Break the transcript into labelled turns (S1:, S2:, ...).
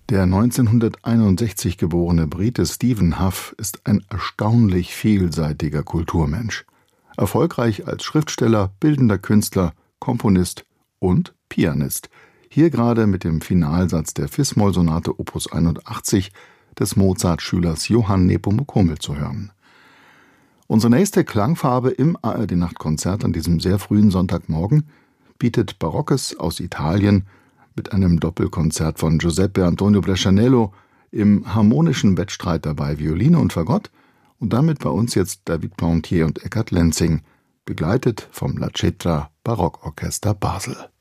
S1: Der 1961 geborene Brite Stephen Hough ist ein erstaunlich vielseitiger Kulturmensch. Erfolgreich als Schriftsteller, bildender Künstler, Komponist und Pianist. Hier gerade mit dem Finalsatz der Fis-Moll-Sonate Opus 81 des Mozart-Schülers Johann Nepomuk Hummel zu hören. Unsere nächste Klangfarbe im ARD-Nachtkonzert an diesem sehr frühen Sonntagmorgen bietet Barockes aus Italien mit einem Doppelkonzert von Giuseppe Antonio Brescianello im harmonischen Wettstreit dabei Violine und Fagott und damit bei uns jetzt David Plantier und Eckhard Lenzing, begleitet vom La Cetra Barockorchester Basel.